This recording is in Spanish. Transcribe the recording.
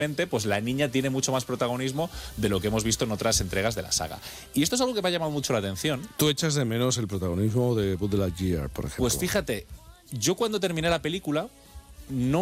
pues la niña tiene mucho más protagonismo de lo que hemos visto en otras entregas de la saga. Y esto es algo que me ha llamado mucho la atención. ¿Tú echas de menos el protagonismo de Buzz Lightyear, por ejemplo? Pues fíjate, yo cuando terminé la película no